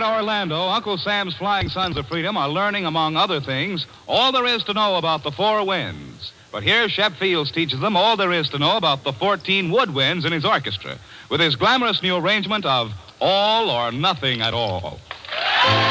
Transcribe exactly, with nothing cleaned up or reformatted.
Orlando, Uncle Sam's Flying Sons of Freedom are learning, among other things, all there is to know about the four winds. But here, Shep Fields teaches them all there is to know about the fourteen woodwinds in his orchestra, with his glamorous new arrangement of All or Nothing at All.